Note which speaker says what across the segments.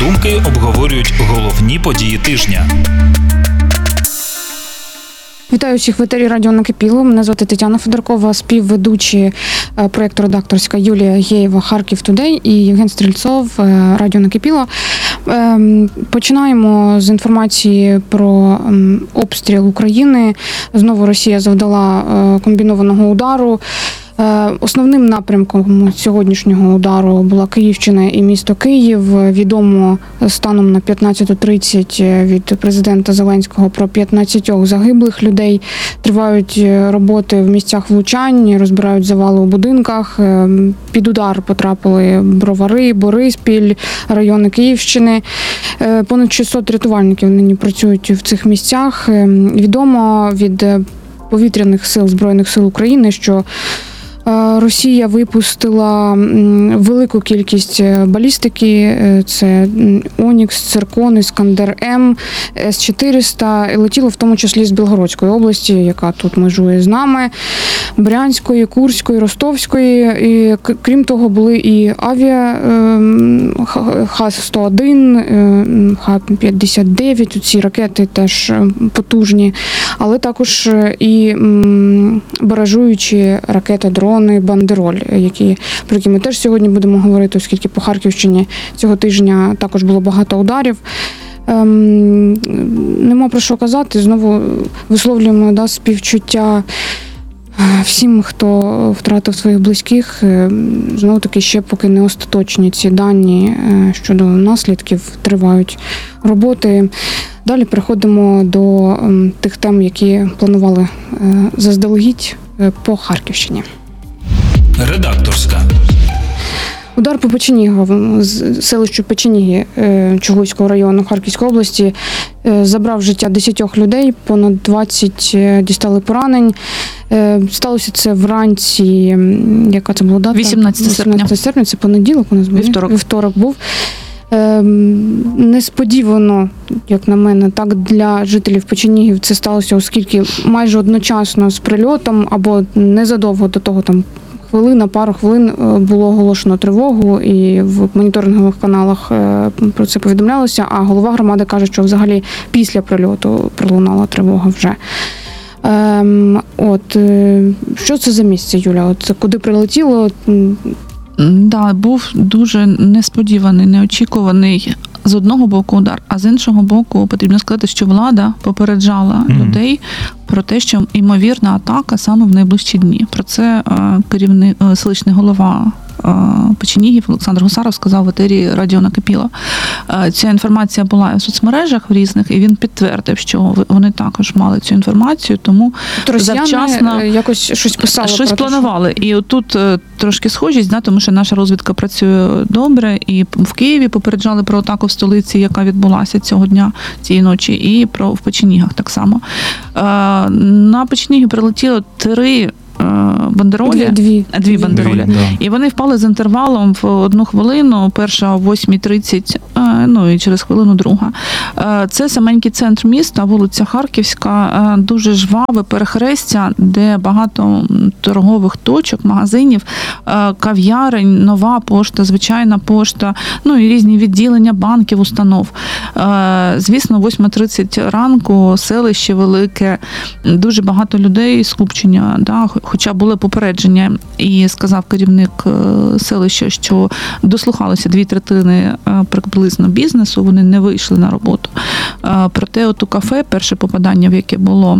Speaker 1: думки обговорюють головні події тижня.
Speaker 2: Вітаю всіх в етері радіо «Накипіло». Мене звати Тетяна Федоркова, співведучі проєкту редакторська Юлія Геєва, Харків Тудей і Євген Стрільцов, радіо «Накипіло». Починаємо з інформації про обстріл України. Знову Росія завдала комбінованого удару. Основним напрямком сьогоднішнього удару була Київщина і місто Київ. Відомо станом на 15:30 від президента Зеленського про 15 загиблих людей. Тривають роботи в місцях влучань, розбирають завали у будинках. Під удар потрапили Бровари, Бориспіль, райони Київщини. Понад 600 рятувальників нині працюють в цих місцях. Відомо від повітряних сил Збройних сил України, що Росія випустила велику кількість балістики, це Онікс, Циркон, Іскандер-М, С-400, і летіло в тому числі з Білгородської області, яка тут межує з нами, Брянської, Курської, Ростовської. І, крім того, були і авіа Х-101, Х-59, ці ракети теж потужні, але також і баражуючі ракети-дрони, Бандероль, про які ми теж сьогодні будемо говорити, оскільки по Харківщині цього тижня також було багато ударів. Нема про що казати, знову висловлюємо співчуття всім, хто втратив своїх близьких. Знову таки, ще поки не остаточні ці дані щодо наслідків, тривають роботи. Далі переходимо до тих тем, які планували заздалегідь по Харківщині.
Speaker 1: Редакторська.
Speaker 2: Удар по Печенігову, селищу Печеніги Чугуйського району Харківської області, забрав життя 10 людей, понад 20 дістали поранень. Сталося це вранці, яка це була дата?
Speaker 3: 18 серпня,
Speaker 2: це понеділок у нас був? Вівторок був. Несподівано, як на мене, так для жителів Печенігів це сталося, оскільки майже одночасно з прильотом або незадовго до того, там пару хвилин було оголошено тривогу, і в моніторингових каналах про це повідомлялося, а голова громади каже, що взагалі після прильоту пролунала тривога вже. Що це за місце, Юля? Куди прилетіло?
Speaker 3: Да, був дуже несподіваний, неочікуваний з одного боку удар, а з іншого боку потрібно сказати, що влада попереджала людей про те, що ймовірна атака саме в найближчі дні. Про це керівник, селищний голова Печенігів Олександр Гусаров сказав в етері радіо «Накипіло». Ця інформація була в соцмережах в різних, і він підтвердив, що вони також мали цю інформацію, тому завчасно
Speaker 2: якось щось писали.
Speaker 3: Щось планували. І отут трошки схожість, тому що наша розвідка працює добре, і в Києві попереджали про атаку в столиці, яка відбулася цього дня, цієї ночі, і в Печенігах так само. На Печеніги прилетіло 3 бандеролі, дві бандеролі. І вони впали з інтервалом в 1 хвилину, перша о 8:30, і через хвилину друга. Це саменький центр міста, вулиця Харківська, дуже жваве перехрестя, де багато торгових точок, магазинів, кав'ярень, нова пошта, звичайна пошта, і різні відділення банків, установ. Звісно, 8:30 ранку, селище велике, дуже багато людей, скупчення, хоча були попередження, і сказав керівник селища, що дослухалися 2/3 приблизно бізнесу, вони не вийшли на роботу. Проте у кафе, перше попадання, в яке було,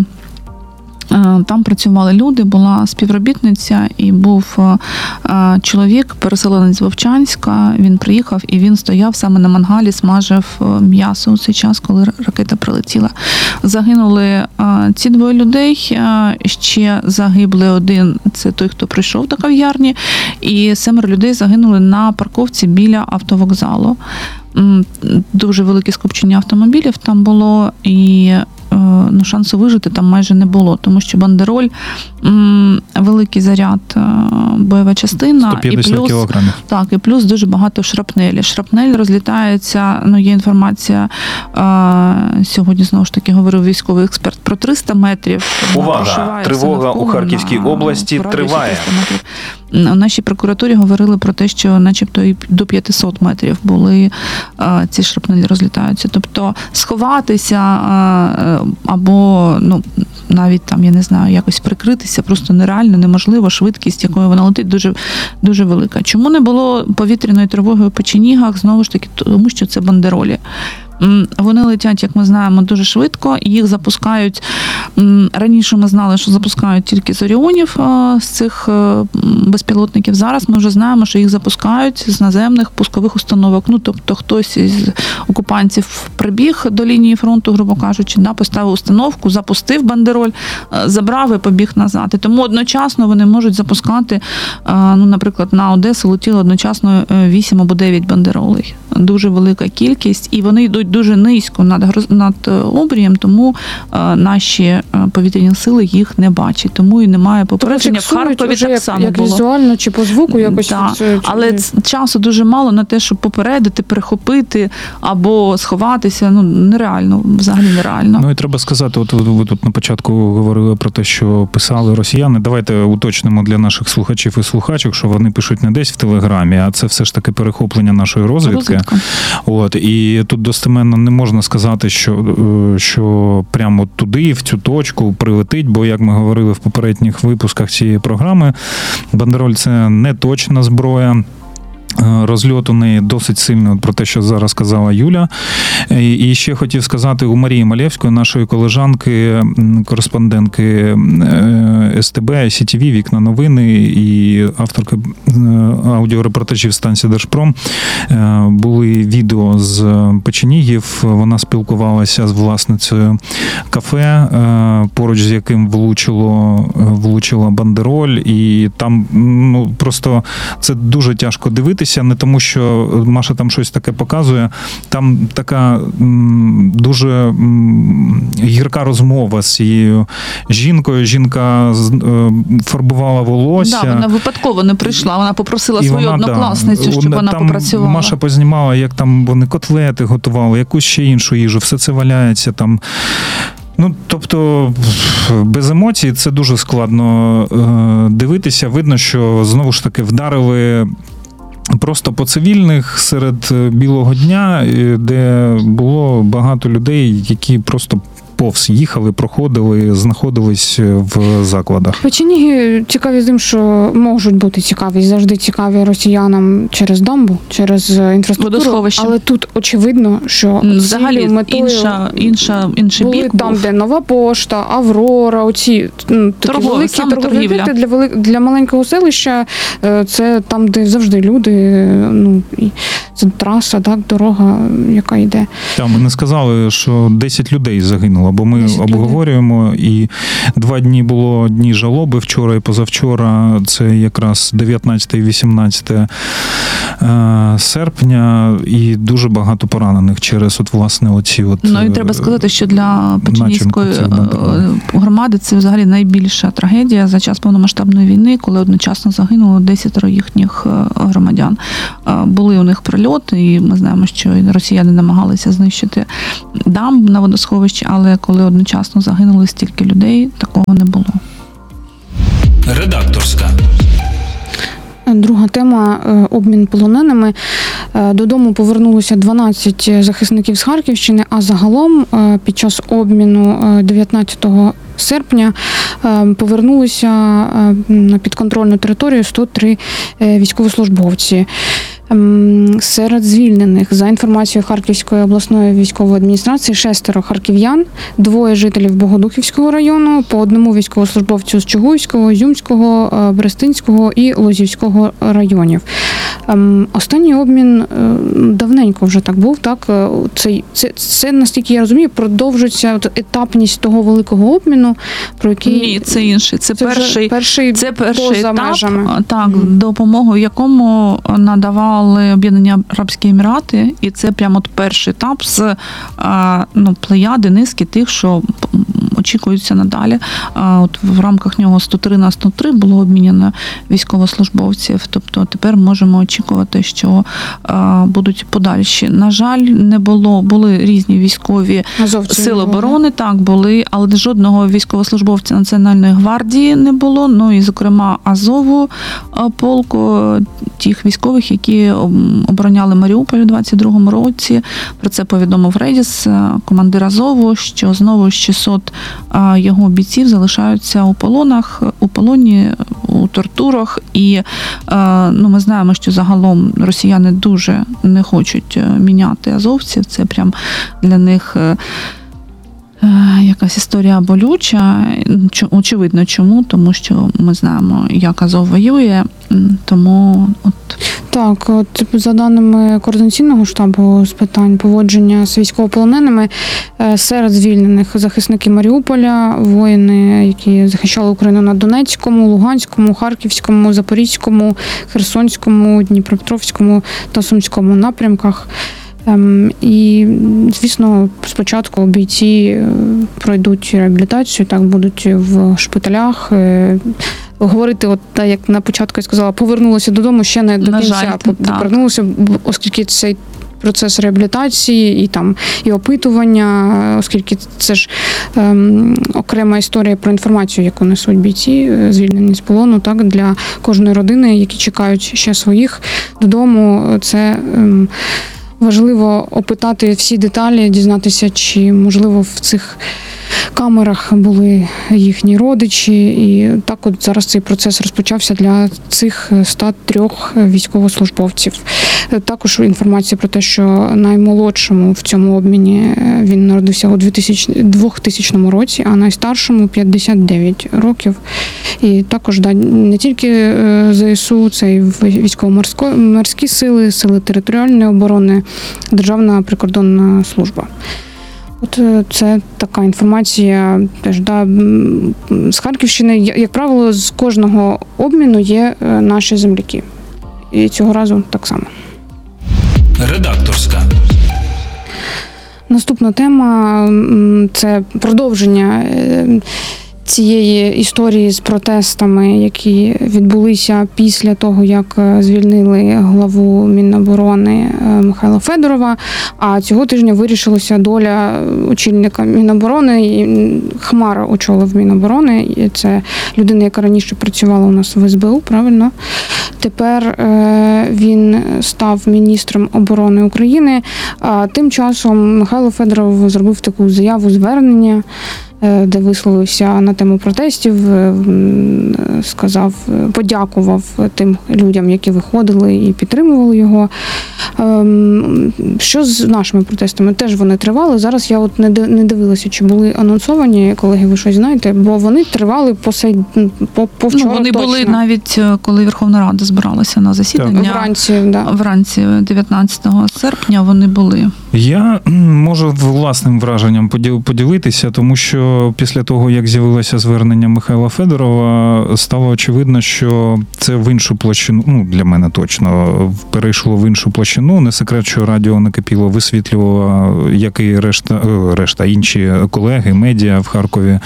Speaker 3: там працювали люди, була співробітниця і був чоловік, переселенець з Вовчанська. Він приїхав і він стояв саме на мангалі, смажив м'ясо у цей час, коли ракета прилетіла. Загинули ці 2 людей, ще загибли 1, це той, хто прийшов до кав'ярні, і 7 людей загинули на парковці біля автовокзалу. Дуже велике скупчення автомобілів там було, і шансу вижити там майже не було, тому що бандероль, великий заряд, бойова частина,
Speaker 4: 150 кілограмів.
Speaker 3: Так, і плюс дуже багато шрапнелі. Шрапнель розлітається, є інформація, сьогодні знову ж таки говорив військовий експерт про 300 метрів.
Speaker 4: Увага!
Speaker 3: Прошиває все
Speaker 4: Тривога
Speaker 3: навколо
Speaker 4: у Харківській
Speaker 3: на
Speaker 4: області
Speaker 3: радіусі
Speaker 4: триває.
Speaker 3: 300 метрів. У нашій прокуратурі говорили про те, що начебто і до 500 метрів були ці шрапнелі розлітаються. Тобто сховатися або навіть там, я не знаю, якось прикритися просто нереально, неможливо. Швидкість, якою вона летить, дуже, дуже велика. Чому не було повітряної тривоги у Печенігах? Знову ж таки, тому що це бандеролі. Вони летять, як ми знаємо, дуже швидко. Їх запускають. Раніше ми знали, що запускають тільки з Оріонів, з цих безпілотників. Зараз ми вже знаємо, що їх запускають з наземних пускових установок. Тобто хтось із окупантів прибіг до лінії фронту, грубо кажучи, поставив установку, запустив бандероль, забрав і побіг назад. І тому одночасно вони можуть запускати, наприклад, на Одесу летіло одночасно 8 або 9 бандеролей. Дуже велика кількість, і вони йдуть дуже низько над обрієм, тому наші повітряні сили їх не бачать. Тому і немає попередження. В Харкові так само
Speaker 2: як
Speaker 3: було.
Speaker 2: Візуально чи по звуку якось.
Speaker 3: Да. Але часу дуже мало на те, щоб попередити, перехопити або сховатися. Нереально, взагалі нереально.
Speaker 1: І треба сказати, от ви тут на початку говорили про те, що писали росіяни. Давайте уточнимо для наших слухачів і слухачок, що вони пишуть не десь в Телеграмі, а це все ж таки перехоплення нашої розвідки. І тут достеменно не можна сказати, що прямо туди, в цю точку прилетить, бо, як ми говорили в попередніх випусках цієї програми, бандероль – це не точна зброя. Розльот у неї досить сильний, про те, що зараз сказала Юля. І ще хотів сказати, у Марії Малєвської, нашої колежанки, кореспондентки СТБ, СІТВ, Вікна новини і авторки аудіорепортажів станції Держпром, були відео з Печенігів. Вона спілкувалася з власницею кафе, поруч з яким влучила бандероль. І там просто це дуже тяжко дивитися. Не тому, що Маша там щось таке показує. Там така дуже гірка розмова з цією жінкою. Жінка фарбувала волосся.
Speaker 3: Да, вона випадково не прийшла. Вона попросила свою однокласницю, щоб вона
Speaker 1: там
Speaker 3: попрацювала.
Speaker 1: Маша познімала, як там вони котлети готували, якусь ще іншу їжу. Все це валяється там. Тобто, без емоцій це дуже складно дивитися. Видно, що, знову ж таки, вдарили просто по цивільних серед білого дня, де було багато людей, які просто повз їхали, проходили, знаходились в закладах.
Speaker 2: Печеніги цікаві тим, що можуть бути цікаві, завжди цікаві росіянам через дамбу, через інфраструктуру,
Speaker 3: водосховище.
Speaker 2: Але тут очевидно, що
Speaker 3: взагалі
Speaker 2: метою
Speaker 3: інший
Speaker 2: були
Speaker 3: бік
Speaker 2: там,
Speaker 3: був.
Speaker 2: де Нова Пошта, Аврора, оці такі великі торгові об'єкти для маленького селища. Це там, де завжди люди, і це траса, так, дорога, яка йде.
Speaker 1: Там ми не сказали, що 10 людей загинуло, бо ми обговорюємо, і 2 дні було дні жалоби, вчора і позавчора, це якраз 19 і 18 серпня, і дуже багато поранених через оці.
Speaker 3: І треба сказати, що для Печенізької громади це взагалі найбільша трагедія за час повномасштабної війни, коли одночасно загинуло 10 їхніх громадян. Були у них прильоти, і ми знаємо, що росіяни намагалися знищити дамб на водосховищі, але коли одночасно загинули стільки людей, такого не було.
Speaker 1: Редакторська.
Speaker 2: Друга тема – обмін полоненими. Додому повернулося 12 захисників з Харківщини, а загалом під час обміну 19 серпня повернулися на підконтрольну територію 103 військовослужбовці. Серед звільнених, за інформацією Харківської обласної військової адміністрації, 6 харків'ян, 2 жителів Богодухівського району, по 1 військовослужбовцю з Чугуївського, Ізюмського, Берестинського і Лозівського районів. Останній обмін давненько вже так був, так? Це, наскільки я розумію, продовжується етапність того великого обміну, про який...
Speaker 3: Ні, це інший. Це перший
Speaker 2: поза
Speaker 3: етап,
Speaker 2: межами.
Speaker 3: Так, допомогу якому надавали Об'єднані Арабські Емірати, і це прямо перший етап з плеяди, низки тих, що очікуються надалі. От в рамках нього 103 на 103 було обміняно військовослужбовців, тобто тепер можемо очікувати, що будуть подальші. На жаль, не було, були різні військові сили оборони, так, були, але жодного військовослужбовця Національної гвардії не було, ну і, зокрема, Азову полку, тих військових, які обороняли Маріуполь у 22-му році. Про це повідомив Редіс, командир Азову, що знову 600 його бійців залишаються у полоні, у тортурах. І ми знаємо, що загалом росіяни дуже не хочуть міняти азовців. Це прям для них якась історія болюча. Очевидно, чому? Тому що ми знаємо, як Азов воює. Тому
Speaker 2: Так, от за даними Координаційного штабу з питань поводження з військовополоненими, серед звільнених захисники Маріуполя, воїни, які захищали Україну на Донецькому, Луганському, Харківському, Запорізькому, Херсонському, Дніпропетровському та Сумському напрямках. І, звісно, спочатку бійці пройдуть реабілітацію, так, будуть в шпиталях. Говорити, от так, як на початку я сказала, повернулися додому, ще не до кінця повернулися, оскільки цей процес реабілітації і опитування, оскільки це ж окрема історія про інформацію, яку несуть бійці, звільнені з полону, так, для кожної родини, які чекають ще своїх додому. Це важливо опитати всі деталі, дізнатися, чи, можливо, в цих камерах були їхні родичі. І так от зараз цей процес розпочався для цих 103 військовослужбовців. Також інформація про те, що наймолодшому в цьому обміні він народився у 2000 році, а найстаршому 59 років. І також не тільки ЗСУ, це й військово-морські сили, сили територіальної оборони, Державна прикордонна служба. От це така інформація теж, з Харківщини. Як правило, з кожного обміну є наші земляки. І цього разу так само.
Speaker 1: Редакторська.
Speaker 2: Наступна тема – це продовження цієї історії з протестами, які відбулися після того, як звільнили главу Міноборони Михайла Федорова. А цього тижня вирішилася доля очільника Міноборони. Хмара очолив Міноборони. І це людина, яка раніше працювала у нас в СБУ, правильно? Тепер він став міністром оборони України. А тим часом Михайло Федоров зробив таку заяву-звернення, де висловився на тему протестів, подякував тим людям, які виходили і підтримували його. Що з нашими протестами? Теж вони тривали. Зараз я от не дивилася, чи були анонсовані, колеги, ви щось знаєте, бо вони тривали по вчора.
Speaker 3: Вони
Speaker 2: точно
Speaker 3: були навіть, коли Верховна Рада збиралася на засідання. Вранці 19 серпня вони були.
Speaker 1: Я можу власним враженням поділитися, тому що після того, як з'явилося звернення Михайла Федорова, стало очевидно, що це в іншу площину, для мене точно, перейшло в іншу площину. Не секрет, що Радіо Накипіло висвітлювало, як і решта інші колеги, медіа в Харкові,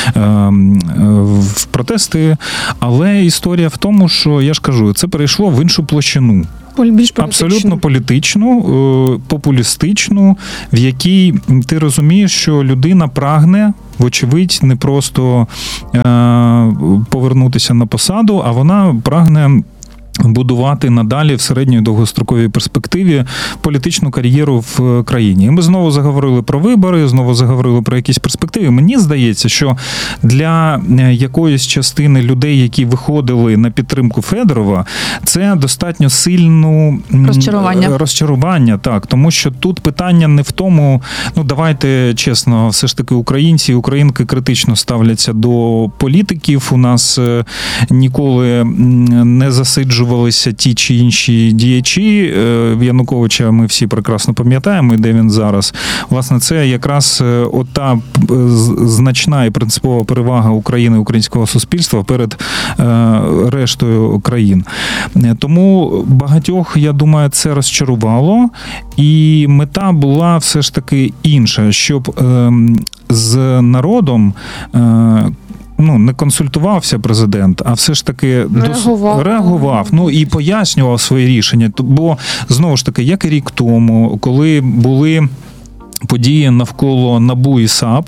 Speaker 1: в протести. Але історія в тому, що, я ж кажу, це перейшло в іншу площину. Абсолютно політичну, популістичну, в якій ти розумієш, що людина прагне, вочевидь, не просто повернутися на посаду, а вона прагне будувати надалі в середньої довгостроковій перспективі політичну кар'єру в країні. І ми знову заговорили про вибори, знову заговорили про якісь перспективи. Мені здається, що для якоїсь частини людей, які виходили на підтримку Федорова, це достатньо сильне розчарування, так, тому що тут питання не в тому, давайте чесно, все ж таки українці і українки критично ставляться до політиків. У нас ніколи не засиджували ті чи інші діячі. Януковича ми всі прекрасно пам'ятаємо, де він зараз. Власне, це якраз ота значна і принципова перевага України, українського суспільства перед рештою країн. Тому багатьох, я думаю, це розчарувало, і мета була все ж таки інша, щоб з народом не консультувався президент, а все ж таки реагував, і пояснював свої рішення. Бо, знову ж таки, як і рік тому, коли були події навколо НАБУ і САП,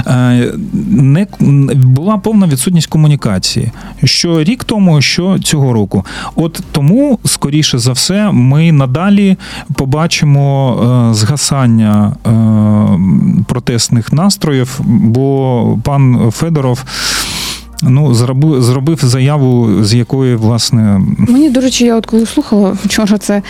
Speaker 1: була повна відсутність комунікації. Що рік тому, що цього року. От тому, скоріше за все, ми надалі побачимо згасання протестних настроїв, бо пан Федоров зробив заяву, з якої, власне...
Speaker 2: Мені, до речі, я от коли слухала вчора, це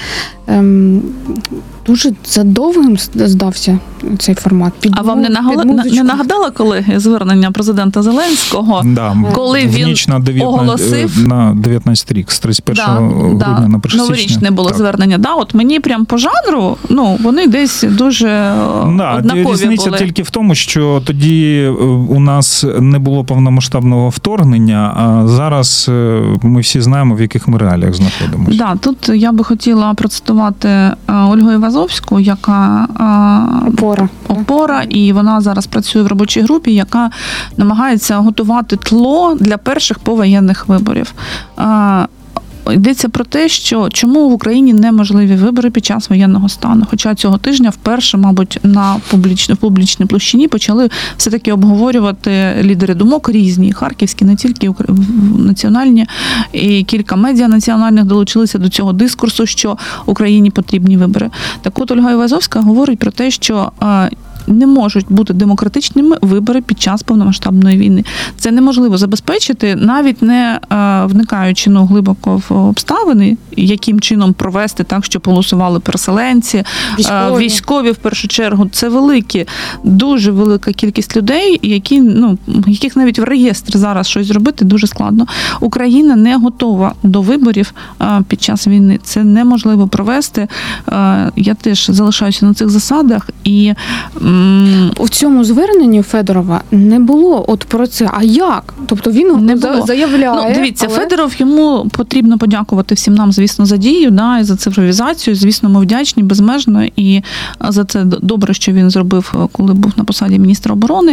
Speaker 2: дуже задовгим здався цей формат.
Speaker 3: А вам не нагадала, колеги, звернення президента Зеленського, коли він оголосив...
Speaker 1: На 19 рік, з 31 грудня на 1 січня.
Speaker 3: Новорічне було звернення. От мені прям по жанру, вони десь дуже однакові
Speaker 1: різниця
Speaker 3: були.
Speaker 1: Тільки в тому, що тоді у нас не було повномасштабного вторгнення, а зараз ми всі знаємо, в яких ми реаліях знаходимося.
Speaker 3: Тут я би хотіла процитувати Ольгу Івазовську, яка опора, і вона зараз працює в робочій групі, яка намагається готувати тло для перших повоєнних виборів. Йдеться про те, що чому в Україні неможливі вибори під час воєнного стану. Хоча цього тижня вперше, мабуть, в публічній площині почали все-таки обговорювати лідери думок різні, харківські, не тільки національні, і кілька медіа національних долучилися до цього дискурсу, що Україні потрібні вибори. Так от Ольга Івазовська говорить про те, що не можуть бути демократичними вибори під час повномасштабної війни. Це неможливо забезпечити, навіть не вникаючи глибоко в обставини, яким чином провести так, щоб голосували переселенці, військові в першу чергу. Це дуже велика кількість людей, яких навіть в реєстрі зараз щось зробити дуже складно. Україна не готова до виборів під час війни. Це неможливо провести. Я теж залишаюся на цих засадах. І
Speaker 2: у цьому зверненні Федорова не було про це. А як? Тобто він заявляє.
Speaker 3: Дивіться, Федоров, йому потрібно подякувати всім нам, звісно, за дію, і за цифровізацію. Звісно, ми вдячні безмежно. І за це добре, що він зробив, коли був на посаді міністра оборони.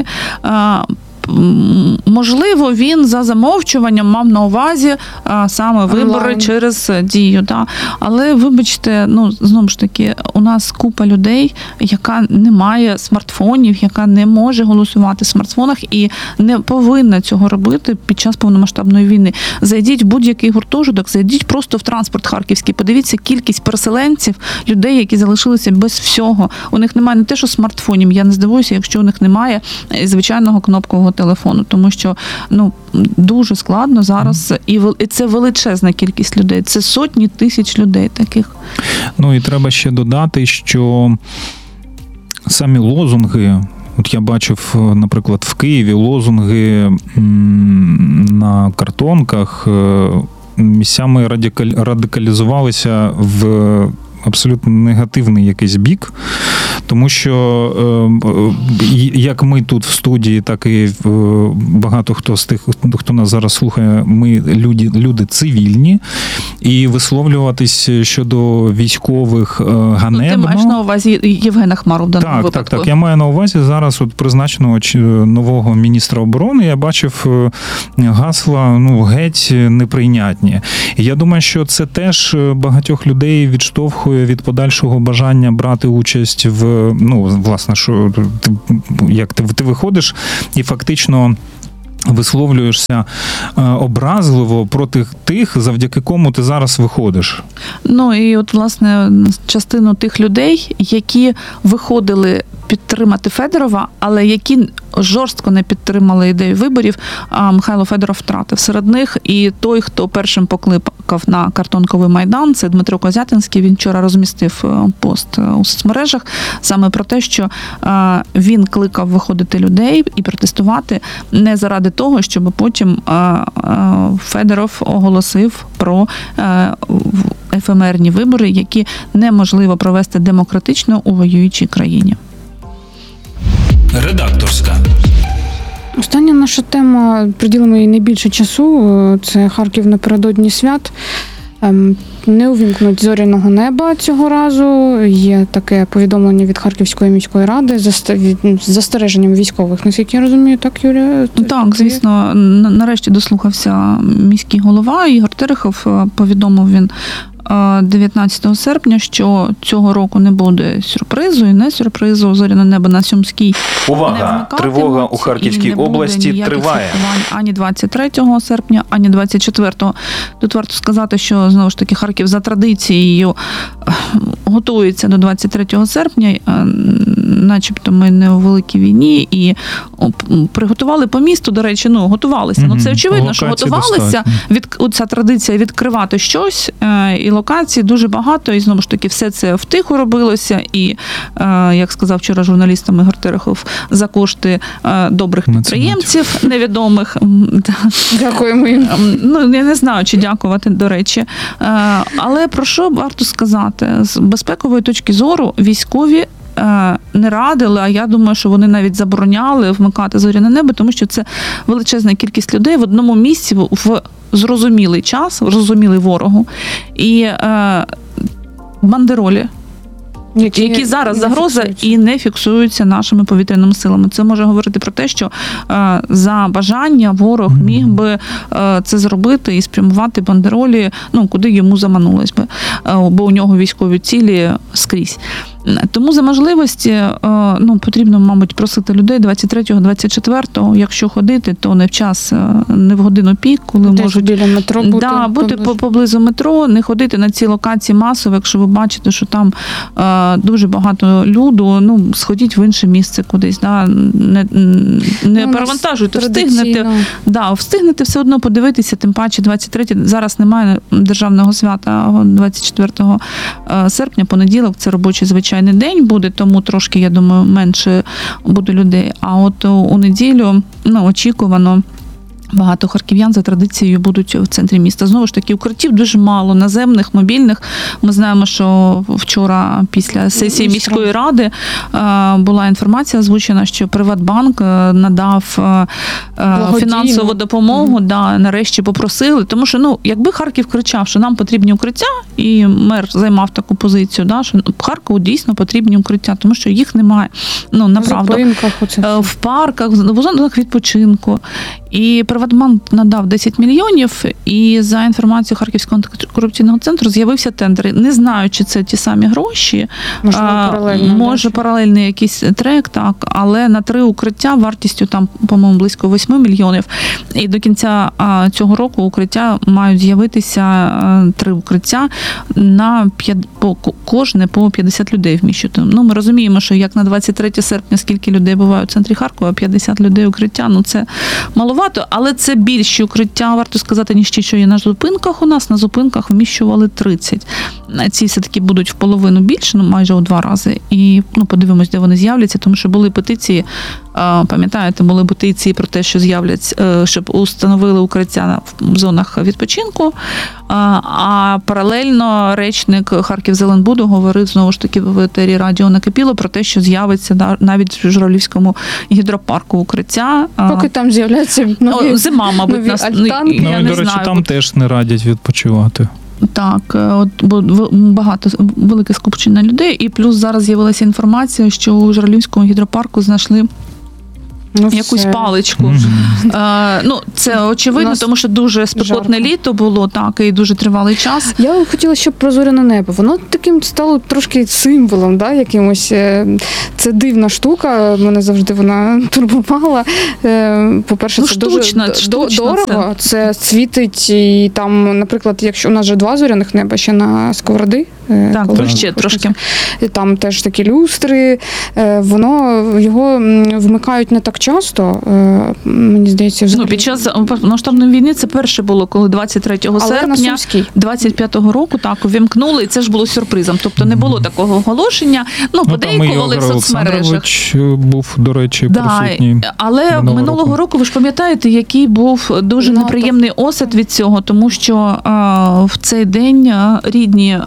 Speaker 3: Можливо, він за замовчуванням мав на увазі саме вибори через дію. Але, вибачте, знову ж таки, у нас купа людей, яка не має смартфонів, яка не може голосувати в смартфонах і не повинна цього робити під час повномасштабної війни. Зайдіть в будь-який гуртожиток, зайдіть просто в транспорт харківський, подивіться кількість переселенців, людей, які залишилися без всього. У них немає не те, що смартфонів. Я не здивуюся, якщо у них немає звичайного кнопкового телефону, тому що дуже складно зараз, і це величезна кількість людей, це сотні тисяч людей таких.
Speaker 1: І треба ще додати, що самі лозунги, от я бачив, наприклад, в Києві лозунги на картонках місцями радикалізувалися в абсолютно негативний якийсь бік, тому що як ми тут в студії, так і багато хто з тих, хто нас зараз слухає, ми люди цивільні, і висловлюватись щодо військових ганебно.
Speaker 3: Ти маєш на увазі Євгена Хмару в даному випадку?
Speaker 1: Так. Я маю на увазі зараз призначеного нового міністра оборони. Я бачив гасла, геть неприйнятні. І я думаю, що це теж багатьох людей відштовхує від подальшого бажання брати участь в, власне, що як ти виходиш і фактично висловлюєшся образливо проти тих, завдяки кому ти зараз виходиш.
Speaker 3: І власне, частину тих людей, які виходили підтримати Федорова, але які жорстко не підтримали ідею виборів, Михайло Федоров втратив. Серед них і той, хто першим покликав на картонковий майдан, це Дмитро Козятинський. Він вчора розмістив пост у соцмережах саме про те, що він кликав виходити людей і протестувати не заради того, щоб потім Федоров оголосив про ефемерні вибори, які неможливо провести демократично у воюючій країні.
Speaker 1: Редакторська.
Speaker 2: Остання наша тема, приділимо їй найбільше часу, це Харків напередодні свят. не увімкнуть зоряного неба цього разу. Є таке повідомлення від Харківської міської ради з застереженням військових, наскільки я розумію, так, Юлія?
Speaker 3: Так, звісно, нарешті дослухався міський голова Ігор Терехов, повідомив він 19 серпня, що цього року не буде сюрпризу і не сюрпризу. Зоряне небо на Сумській
Speaker 4: Увага! Тривога у Харківській області триває.
Speaker 3: Ані 23 серпня, ані 24-го. Тут варто сказати, що, знову ж таки, Харків за традицією готується до 23 серпня, начебто ми не у великій війні, і приготували по місту, до речі, готувалися. Ну, це очевидно, що готувалися. Ця традиція відкривати щось, і локацій дуже багато, і знову ж таки все це втиху робилося, і, як сказав вчора журналістам Ігор Терехов, за кошти добрих підприємців, невідомих.
Speaker 2: Дякуємо їм.
Speaker 3: Ну, я не знаю, чи дякувати, до речі. Але про що варто сказати? З безпекової точки зору військові не радили, а я думаю, що вони навіть забороняли вмикати зоряне небо, тому що це величезна кількість людей в одному місці в зрозумілий час, зрозумілий ворогу. І бандеролі, які зараз загроза і не фіксуються нашими повітряними силами. Це може говорити про те, що за бажання ворог міг би це зробити і спрямувати бандеролі, куди йому заманулось би, бо у нього військові цілі скрізь. Тому за можливості потрібно, мабуть, просити людей 23-го, 24-го, якщо ходити, то не в час, не в годину пік, коли
Speaker 2: десь
Speaker 3: можуть
Speaker 2: біля метро бути.
Speaker 3: Бути поблизу метро, не ходити на ці локації масово, якщо ви бачите, що там дуже багато люду, сходіть в інше місце кудись, не перевантажуйте, встигнете все одно подивитися, тим паче 23-й, зараз немає державного свята, 24 серпня, понеділок, це робочий звичайний день буде, тому трошки, я думаю, менше буде людей. А от у неділю, очікувано, багато харків'ян за традицією будуть в центрі міста. Знову ж таки, укриттів дуже мало, наземних, мобільних. Ми знаємо, що вчора після сесії міської ради була інформація озвучена, що Приватбанк надав фінансову допомогу, нарешті попросили. Тому що, якби Харків кричав, що нам потрібні укриття, і мер займав таку позицію, що Харкову дійсно потрібні укриття, тому що їх немає. Направду. В парках, в зонах відпочинку. І Приватбанк надав 10 мільйонів, і за інформацією Харківського антикорупційного центру з'явився тендер. Не знаю, чи це ті самі гроші. Може паралельний якийсь трек, так, але на 3 укриття вартістю там, по-моєму, близько 8 мільйонів. І до кінця цього року укриття мають з'явитися 3 укриття на кожне по 50 людей вміщувати. Ми розуміємо, що як на 23 серпня, скільки людей буває у центрі Харкова, 50 людей укриття, це маловато, але це більші укриття, варто сказати, ніж ті, що є на зупинках у нас. На зупинках вміщували 30. Ці все-таки будуть в половину більше, майже у 2 рази. І подивимось, де вони з'являться, тому що були петиції, пам'ятаєте, були петиції про те, що з'являться, щоб установили укриття в зонах відпочинку, а паралельно речник Харківзеленбуду говорив, знову ж таки, в етері радіо накипіло про те, що з'явиться навіть в Журавлівському гідропарку укриття.
Speaker 2: Поки там з'являться
Speaker 3: зима, мабуть,
Speaker 1: я до речі, там теж не радять відпочивати.
Speaker 3: Так, бо багато, велике скупчення людей, і плюс зараз з'явилася інформація, що у Журавлівському гідропарку знайшли якусь паличку. Це очевидно, тому що дуже спекотне літо було, так, і дуже тривалий час.
Speaker 2: Я хотіла, щоб про зоряне небо. Воно таким стало трошки символом, якимось. Це дивна штука, мене завжди вона турбувала. По-перше, це
Speaker 3: штучно,
Speaker 2: дуже дорого. Це світить, і там, наприклад, якщо у нас вже 2 зоряних неба ще на Сковороди.
Speaker 3: Так, ще трошки.
Speaker 2: Там теж такі люстри. Його вмикають не так часто, мені здається, взагалі.
Speaker 3: Під час масштабної війни це перше було, коли 23 серпня 25-го року увімкнули, і це ж було сюрпризом. Тобто не було такого оголошення. Подейкували в соцмережах.
Speaker 1: Був, до речі, присутній.
Speaker 3: Але минулого року, ви ж пам'ятаєте, який був дуже неприємний осад від цього, тому що в цей день рідні полеглих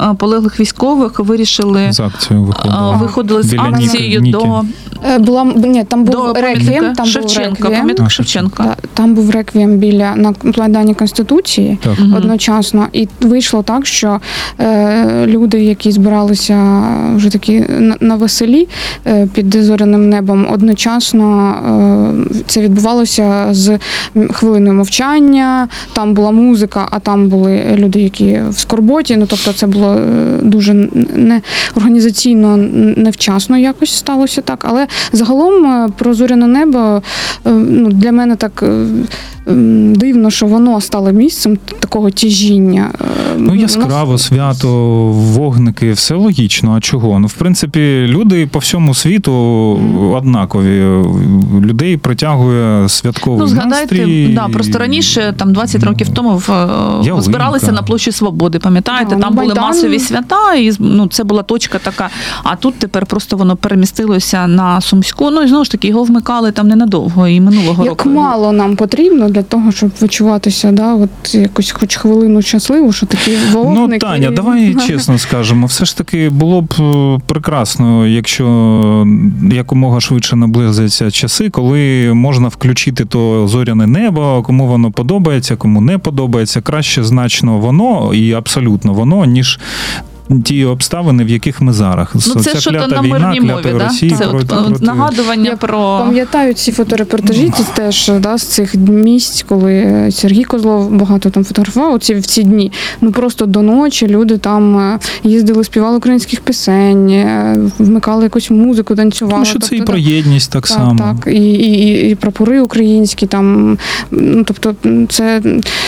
Speaker 3: загиблих військових вирішили
Speaker 1: З акцією
Speaker 3: виходили з
Speaker 1: Біля
Speaker 3: акцією
Speaker 1: Ніки.
Speaker 3: до
Speaker 2: Там був
Speaker 3: до
Speaker 2: реквієм, там
Speaker 3: Шевченка,
Speaker 2: був реквієм.
Speaker 3: пам'ятник Шевченка.
Speaker 2: Да, там був реквієм на Майдані Конституції
Speaker 1: Так.
Speaker 2: одночасно. І вийшло так, що люди, які збиралися вже такі на веселі під зоряним небом, одночасно це відбувалося з хвилиною мовчання, там була музика, а там були люди, які в скорботі. Ну, тобто це було дуже організаційно невчасно якось сталося так. Але загалом про зоряне небо, для мене так дивно, що воно стало місцем такого тяжіння.
Speaker 1: Яскраво, свято, вогники, все логічно. А чого? В принципі, люди по всьому світу однакові. Людей притягує святковий настрій.
Speaker 3: Просто раніше, 20 років тому, збиралися на площі Свободи, пам'ятаєте? Там були масові свята, і це була точка така. А тут тепер просто воно перемістилося на Сумську. І знову ж таки, його вмикали там ненадовго, і минулого року.
Speaker 2: Як мало нам потрібно для того, щоб відчуватися, якось хоч хвилину щасливо, що такі вогники.
Speaker 1: Таня, давай чесно скажемо, все ж таки було б прекрасно, якщо якомога швидше наблизяться часи, коли можна включити то зоряне небо, кому воно подобається, кому не подобається. Краще значно воно і абсолютно воно, ніж ті обставини, в яких ми зараз.
Speaker 3: Це що-то на мирній мові,
Speaker 1: Росії,
Speaker 3: це нагадування про...
Speaker 2: Пам'ятаю ці фоторепортажі теж з цих місць, коли Сергій Козлов багато там фотографував в ці дні. Просто до ночі люди там їздили, співали українських пісень, вмикали якусь музику, танцювали.
Speaker 1: Тому що це і про єдність так само.
Speaker 2: Так, і прапори українські там. Тобто це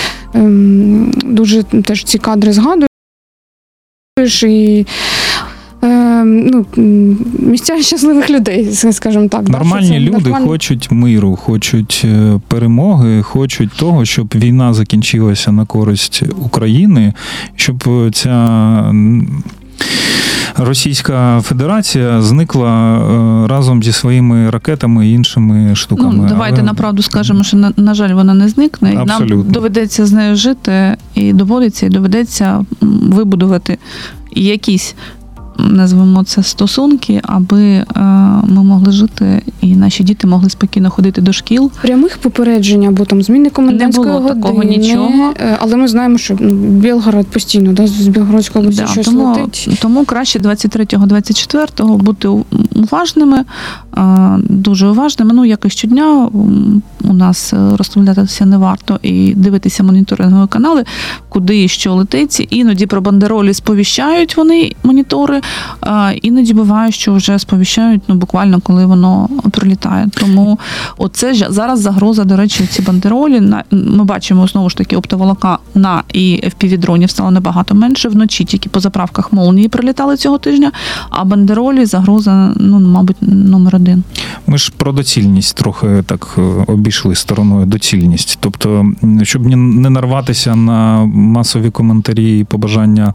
Speaker 2: дуже теж ці кадри згадую. І місця щасливих людей, скажімо так.
Speaker 1: Нормальні люди хочуть миру, хочуть перемоги, хочуть того, щоб війна закінчилася на користь України, щоб ця Російська Федерація зникла разом зі своїми ракетами і іншими штуками.
Speaker 3: Давайте направду скажемо, що, на жаль, вона не зникне.
Speaker 1: Абсолютно.
Speaker 3: Нам доведеться з нею жити, і доведеться вибудувати якісь, назвемо це, стосунки, аби ми могли жити і наші діти могли спокійно ходити до шкіл.
Speaker 2: Прямих попереджень або там зміни комендантської години.
Speaker 3: Не було такого нічого.
Speaker 2: Але ми знаємо, що Білгород постійно, з Білгородської області щось летить.
Speaker 3: Тому краще 23-24 бути уважними, дуже уважними. Як і щодня у нас розставлятися не варто і дивитися моніторингові канали, куди і що летить. Іноді про бандеролі сповіщають вони, монітори, іноді буває, що вже сповіщають, буквально коли воно прилітає. Тому оце зараз загроза, до речі, ці бандеролі. Ми бачимо, знову ж таки, оптоволокна і FPV-дронів стало набагато менше. Вночі тільки по заправках молнії прилітали цього тижня, а бандеролі загроза, мабуть, номер один.
Speaker 1: Ми ж про доцільність трохи так обійшли стороною, доцільність. Тобто, щоб не нарватися на масові коментарі і побажання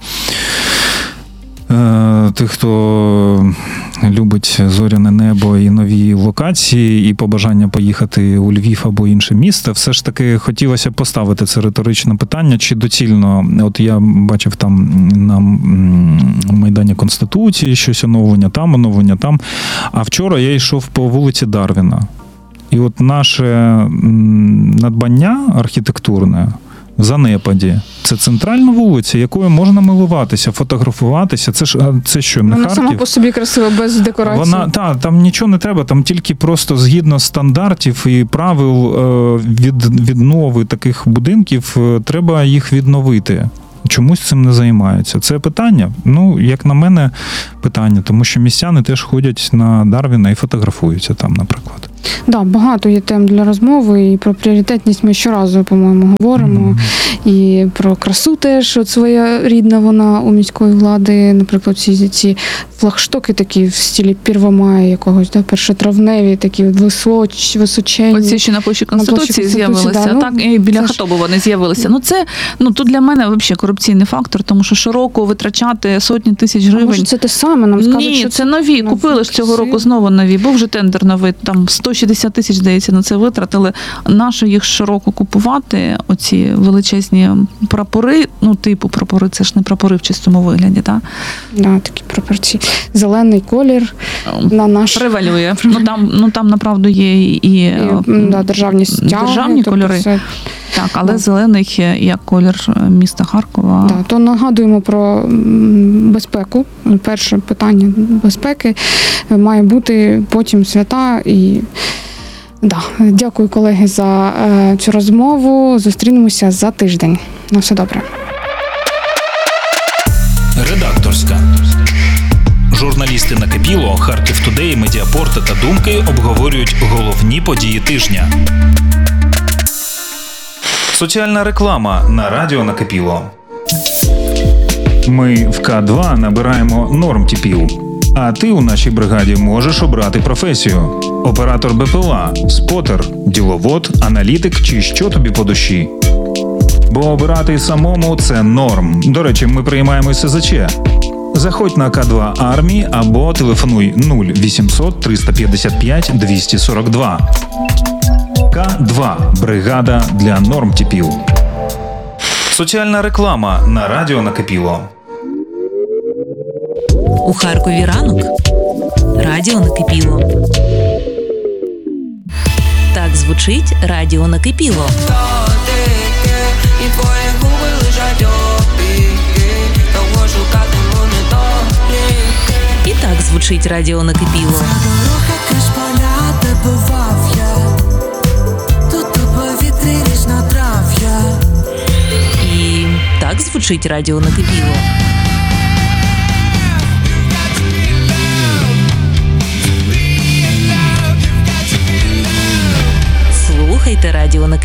Speaker 1: тих, хто любить зоряне небо і нові локації, і побажання поїхати у Львів або інше місто, все ж таки хотілося поставити це риторичне питання, чи доцільно, от я бачив там на Майдані Конституції щось оновлення там, а вчора я йшов по вулиці Дарвіна. І от наше надбання архітектурне в занепаді. Це центральна вулиця, якою можна милуватися, фотографуватися. Це що, не Харків?
Speaker 2: Вона сама по собі красива, без декорацій.
Speaker 1: Там нічого не треба, там тільки просто згідно стандартів і правил віднови таких будинків треба їх відновити. Чомусь цим не займаються. Це питання? Як на мене, питання, тому що містяни теж ходять на Дарвіна і фотографуються там, наприклад.
Speaker 2: Да, багато є тем для розмови, і про пріоритетність ми щоразу, по-моєму, говоримо. І про красу теж, от своя рідна вона у міської влади, наприклад, ці флагштоки такі в стилі Первомая якогось, першотравневі, такі височенні.
Speaker 3: Оці ще на площі Конституції з'явилися, так, і біля Хатоби вони з'явилися. Це, тут для мене взагалі корупційний фактор, тому що щороку витрачати сотні тисяч гривень.
Speaker 2: Може, це те саме, нам скажуть,
Speaker 3: Ні,
Speaker 2: що
Speaker 3: це нові. Купили ж цього року знову нові. Був вже тендер новий, там 100 160 тисяч, здається, на це витратили. Нащо їх щороку купувати, оці величезні прапори, типу прапори, це ж не прапори в чистому вигляді, так?
Speaker 2: Да, такі прапорці. Зелений колір на наш...
Speaker 3: Превалює. Там, направду, є і
Speaker 2: державні стяги.
Speaker 3: Державні кольори.
Speaker 2: Все...
Speaker 3: Так, але зелений як колір міста Харкова.
Speaker 2: Да, то нагадуємо про безпеку. Перше питання безпеки має бути, потім свята. І да, дякую, колеги, за цю розмову. Зустрінемося за тиждень. На все добре.
Speaker 5: Редакторська. Журналісти «Накипіло», Харків Тудей, Медіапорт та Думки обговорюють головні події тижня.
Speaker 4: Соціальна реклама на радіо «Накипіло».
Speaker 1: Ми в К2 набираємо нормтіпів. А ти у нашій бригаді можеш обрати професію. Оператор БПЛА, спотер, діловод, аналітик чи що тобі по душі. Бо обирати самому – це норм. До речі, ми приймаємо СЗЧ. Заходь на К2 Армії або телефонуй 0800 355 242. К2 – бригада для нормтіпів.
Speaker 4: Соціальна реклама на радіо «Накипіло».
Speaker 6: У Харкові ранок. Радіо «Накипіло». Так звучить радіо «Накипіло».
Speaker 7: І твої губи лежать опіки, того шукатиму недоліки.
Speaker 6: І так звучить радіо «Накипіло».
Speaker 7: Дорога кашпаля, де бував я, тут у повітрі ріжна трав'я.
Speaker 6: І так звучить радіо «Накипіло». Слухайте радіо «Накипіло».